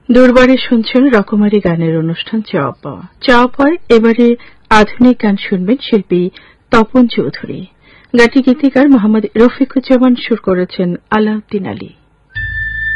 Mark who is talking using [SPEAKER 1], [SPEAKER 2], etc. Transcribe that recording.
[SPEAKER 1] দুর্বারে শুনছেন রকমারি গানের অনুষ্ঠান চাওয়া পাওয়া। চাওয়া পাওয়ায় এবারে আধুনিক গান শুনবেন শিল্পী তপন চৌধুরী। গানটি গীতিকার মোহাম্মদ রফিকুজ্জামান সুর করেছেন আলাউদ্দিন আলী।